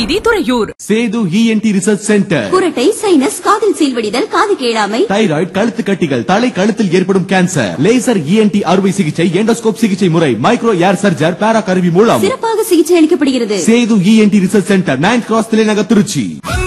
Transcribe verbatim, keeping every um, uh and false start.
வீதி Thuraiyur. Setu ENT research centre. குரட்டை, sinus, காதில் சீல்வடிதல், காது கேளாமை, தைராய்டு, கழுத்து கட்டிகள், தலை கழுத்தில் ஏற்படும் கேன்சர், லேசர் இஎன்டி அறுவை சிகிச்சை, எண்டோஸ்கோப் சிகிச்சை முறை, மைக்ரோ ஏர் சர்ஜர், பேரா கருவி மூலம் சிறப்பாக சிகிச்சை அளிக்கப்படுகிறது. Setu ENT research centre, ninth cross, தலைநகர், திருச்சி.